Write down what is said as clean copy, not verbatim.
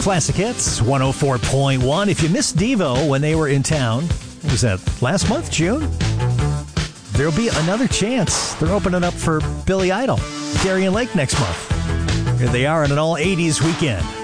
Classic Hits 104.1. If you missed Devo when they were in town, what was that, last month, June? There'll be another chance. They're opening up for Billy Idol, Darien Lake next month. Here they are on an all-80s weekend.